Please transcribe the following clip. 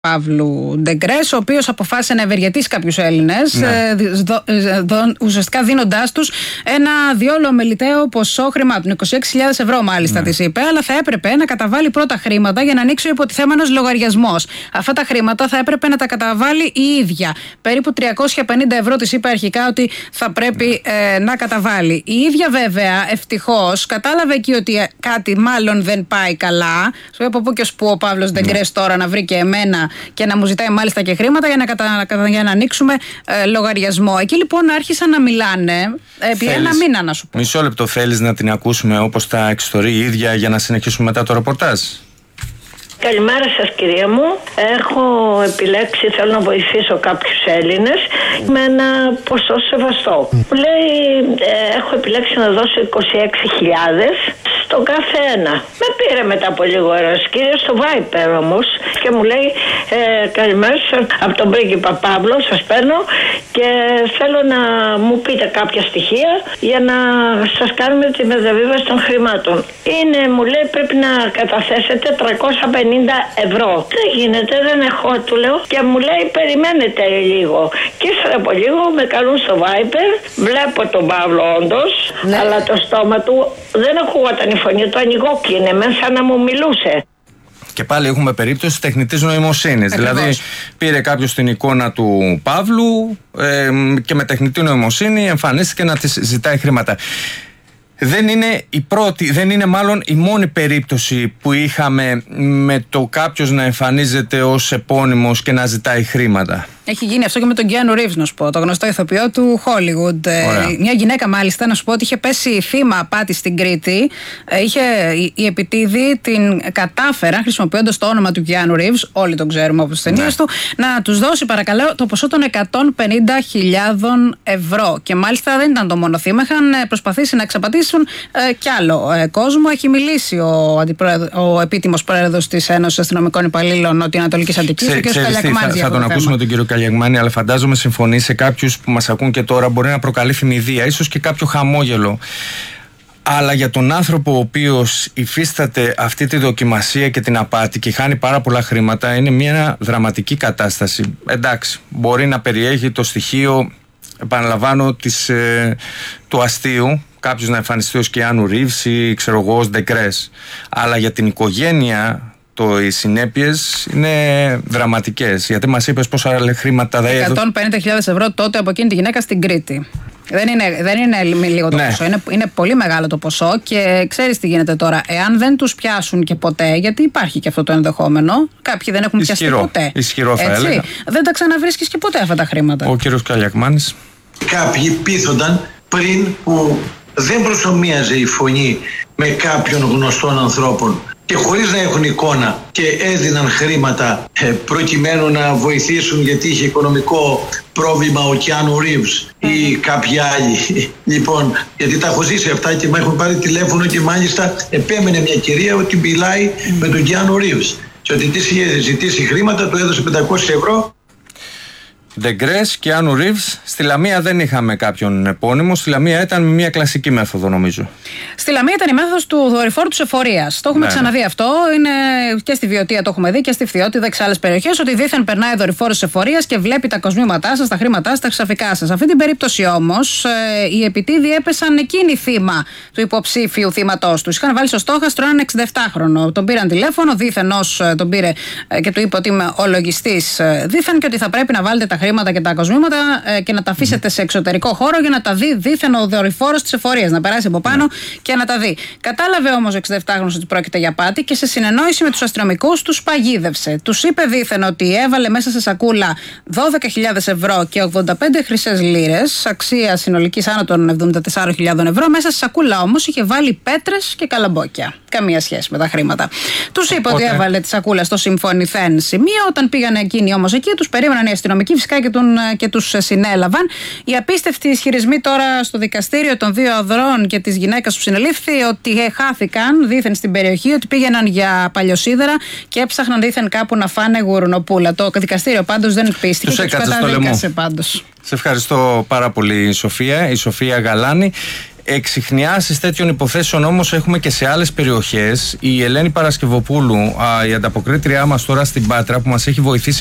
Παύλου Ντεγκρές, ο οποίος αποφάσισε να ευεργετήσει κάποιους Έλληνες, ουσιαστικά δίνοντάς τους ένα διόλο μελιτέο ποσό χρημάτων. 26.000 ευρώ μάλιστα της είπε, αλλά θα έπρεπε να καταβάλει πρώτα χρήματα για να ανοίξει ο υποτιθέμενος λογαριασμός. Αυτά τα χρήματα θα έπρεπε να τα καταβάλει η ίδια. Περίπου 350 ευρώ της είπε αρχικά ότι θα πρέπει να καταβάλει. Η ίδια βέβαια ευτυχώς κατάλαβε εκεί ότι κάτι μάλλον δεν πάει καλά. Σου από πού και ως πού ο Παύλος Ντεγκρές τώρα να βρει και εμένα και να μου ζητάει μάλιστα και χρήματα για να ανοίξουμε λογαριασμό. Εκεί λοιπόν άρχισαν να μιλάνε επί ένα μήνα, να σου πω. Μισό λεπτό, θέλεις να την ακούσουμε όπως τα εξιστορεί η ίδια για να συνεχίσουμε μετά το ρεπορτάζ? Καλημέρα σας κυρία μου. Έχω επιλέξει, θέλω να βοηθήσω κάποιους Έλληνες με ένα ποσό σεβαστό. Μου λέει έχω επιλέξει να δώσω 26.000 στον κάθε ένα. Με πήρε μετά από λίγο ένας κύριος στο Viper όμως και μου λέει καλημέρα σας, από τον πρίγκιπα Παύλο σας παίρνω και θέλω να μου πείτε κάποια στοιχεία για να σας κάνουμε τη μεταβίβαση των χρημάτων. Μου λέει πρέπει να καταθέσετε 350 ευρώ. Δεν γίνεται, δεν έχω, του λέω, και μου λέει περιμένετε λίγο. Και ύστερα από λίγο με καλούν στο Viper, βλέπω τον Παύλο όντως, αλλά το στόμα του δεν ακούγονταν η φωνή του, ανοιγόκλεινε μέσα να μου μιλούσε. Και πάλι έχουμε περίπτωση τεχνητής νοημοσύνης. Δηλαδή, πήρε κάποιος την εικόνα του Παύλου και με τεχνητή νοημοσύνη εμφανίστηκε να της ζητάει χρήματα. Δεν είναι η πρώτη, δεν είναι μάλλον η μόνη περίπτωση που είχαμε με το κάποιος να εμφανίζεται ως επώνυμος και να ζητάει χρήματα. Έχει γίνει αυτό και με τον Keanu Reeves, να σου πω, το γνωστό ηθοποιό του Hollywood. Μια γυναίκα, μάλιστα, να σου πω ότι είχε πέσει θύμα απάτη στην Κρήτη. Η επιτίδη την κατάφεραν, χρησιμοποιώντας το όνομα του Keanu Reeves, όλοι τον ξέρουμε από τις ταινίες του, να τους δώσει, παρακαλώ, το ποσό των 150.000 ευρώ. Και μάλιστα δεν ήταν το μόνο θύμα, είχαν προσπαθήσει να εξαπατήσουν κι άλλο κόσμο. Έχει μιλήσει ο επίτιμος πρόεδρος της Ένωσης Αστυνομικών Υπαλλήλων Νοτιοανατολικής Αττικής, ο κ. Καλιακμάνης. Θα τον ακούσουμε τον κύριο Καλιακμάνη, αλλά φαντάζομαι συμφωνεί σε κάποιους που μας ακούν και τώρα μπορεί να προκαλεί θυμηδία, ίσως και κάποιο χαμόγελο. Αλλά για τον άνθρωπο ο οποίος υφίσταται αυτή τη δοκιμασία και την απάτη και χάνει πάρα πολλά χρήματα, είναι μια δραματική κατάσταση. Εντάξει, μπορεί να περιέχει το στοιχείο, επαναλαμβάνω, του αστείου, κάποιος να εμφανιστεί ως Keanu Reeves ή ξέρω εγώ ως Ντεγκρές. Αλλά για την οικογένεια οι συνέπειες είναι δραματικές. Γιατί μας είπες πόσα χρήματα δεν έδωσε. 150.000 ευρώ τότε από εκείνη τη γυναίκα στην Κρήτη. Δεν είναι λίγο το ποσό. Είναι πολύ μεγάλο το ποσό και ξέρεις τι γίνεται τώρα. Εάν δεν τους πιάσουν και ποτέ, γιατί υπάρχει και αυτό το ενδεχόμενο, κάποιοι δεν έχουν πιαστεί ποτέ. Ισχυρό θα έλεγα. Δεν τα ξαναβρίσκεις και ποτέ αυτά τα χρήματα. Ο κύριος Καλιακμάνης. Κάποιοι πείθονταν πριν που δεν προσομοίαζε η φωνή με κάποιων γνωστών ανθρώπων και χωρίς να έχουν εικόνα και έδιναν χρήματα προκειμένου να βοηθήσουν γιατί είχε οικονομικό πρόβλημα ο Keanu Reeves ή κάποιοι άλλοι. Λοιπόν, γιατί τα έχω ζήσει αυτά και μου έχουν πάρει τηλέφωνο και μάλιστα επέμενε μια κυρία ότι μιλάει με τον Keanu Reeves και ότι της είχε ζητήσει χρήματα, του έδωσε 500 ευρώ. Ντεγκρές, Keanu Reeves. Στη Λαμία δεν είχαμε κάποιον επώνυμο. Στη Λαμία ήταν μια κλασική μέθοδο, νομίζω. Στη Λαμία ήταν η μέθοδος του δορυφόρου της εφορίας. Το έχουμε ξαναδεί αυτό. Είναι και στη Βιωτία το έχουμε δει και στη Φθιώτιδα και σε άλλες περιοχές. Ότι δήθεν περνάει δορυφόρος της εφορίας και βλέπει τα κοσμήματά σας, τα χρήματά σας, τα ξαφικά σας. Σε αυτή την περίπτωση όμως οι επιτίδοι έπεσαν εκείνη θύμα του υποψήφιου θύματός τους. Είχαν βάλει στο στόχαστρο έναν 67χρονο. Τον πήραν τηλέφωνο, δήθεν τον πήρε και του είπε ότι είμαι ο λογιστής δήθεν και ότι θα πρέπει να βάλετε τα χρήματα και τα κοσμήματα και να τα αφήσετε σε εξωτερικό χώρο για να τα δει δήθεν ο δορυφόρος της εφορίας. Να περάσει από πάνω και να τα δει. Κατάλαβε όμως ο 67χρονος ότι πρόκειται για πάτη και σε συνεννόηση με τους αστυνομικούς τους παγίδευσε. Τους είπε δήθεν ότι έβαλε μέσα σε σακούλα 12.000 ευρώ και 85 χρυσές λίρες, αξία συνολικής άνω των 74.000 ευρώ. Μέσα σε σακούλα όμως είχε βάλει πέτρες και καλαμπόκια. Καμία σχέση με τα χρήματα. Τους είπε ότι έβαλε τη σακούλα στο συμφωνηθέν σημείο. Όταν πήγαν εκείνοι όμως εκεί, τους περίμεναν οι αστυνομικοί φυσικά και τους συνέλαβαν. Οι απίστευτοι ισχυρισμοί τώρα στο δικαστήριο των δύο ανδρών και της γυναίκας που συνελήφθη ότι χάθηκαν δήθεν στην περιοχή, ότι πήγαιναν για παλιοσίδερα και έψαχναν δήθεν κάπου να φάνε γουρνοπούλα. Το δικαστήριο πάντως δεν πίστηκε και τους καταδίκασε πάντως. Σε ευχαριστώ πάρα πολύ, Σοφία. Η Σοφία Γαλάνη. Εξιχνιάσεις τέτοιων υποθέσεων όμως έχουμε και σε άλλες περιοχές. Η Ελένη Παρασκευοπούλου, η ανταποκρίτριά μας τώρα στην Πάτρα, που μας έχει βοηθήσει